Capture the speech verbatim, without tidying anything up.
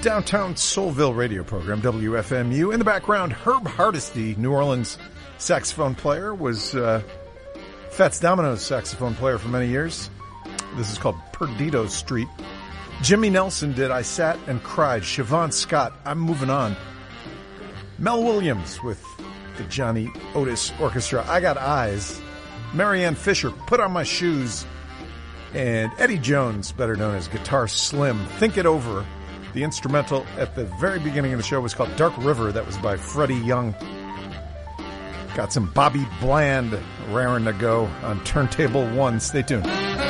Downtown Soulville radio program, W F M U. In the background, Herb Hardesty, New Orleans saxophone player, was uh, Fats Domino's saxophone player for many years. This is called Perdido Street. Jimmy Nelson did I Sat and Cried. Siobhan Scott, I'm Moving On. Mel Williams with the Johnny Otis Orchestra, I Got Eyes. Marianne Fisher, Put On My Shoes. And Eddie Jones, better known as Guitar Slim, Think It Over. The instrumental at the very beginning of the show was called Dark River. That was by Freddie Young. Got some Bobby Bland raring to go on Turntable One. Stay tuned.